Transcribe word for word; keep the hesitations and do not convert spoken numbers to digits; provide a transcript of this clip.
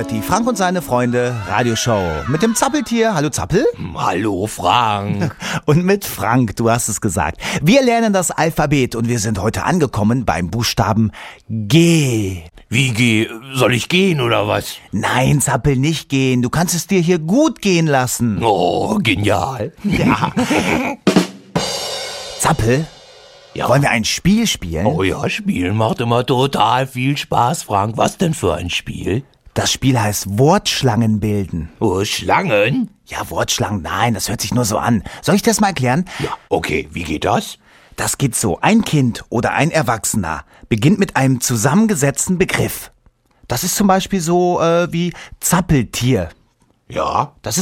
hört die Frank und seine Freunde Radioshow mit dem Zappeltier. Hallo Zappel. Hallo Frank. Und mit Frank, du hast es gesagt. Wir lernen das Alphabet und wir sind heute angekommen beim Buchstaben G. Wie geh? Soll ich gehen oder was? Nein, Zappel, nicht gehen. Du kannst es dir hier gut gehen lassen. Oh, genial. Ja. Zappel, Ja. wollen wir ein Spiel spielen? Oh ja, Spielen macht immer total viel Spaß, Frank. Was denn für ein Spiel? Das Spiel heißt Wortschlangen bilden. Oh, Schlangen? Ja, Wortschlangen, nein, das hört sich nur so an. Soll ich das mal erklären? Ja, okay, wie geht das? Das geht so. Ein Kind oder ein Erwachsener beginnt mit einem zusammengesetzten Begriff. Das ist zum Beispiel so äh, wie Zappeltier. Ja. Das